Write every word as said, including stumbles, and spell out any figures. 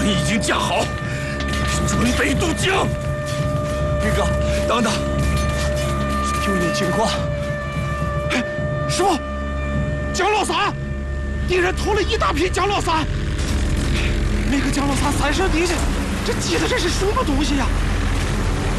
已经架好，准备渡江。 兵哥，等等，有点情况。 哎，师傅，降落伞，敌人投了一大批降落伞。那个降落伞伞身底下，这系的这是什么东西呀？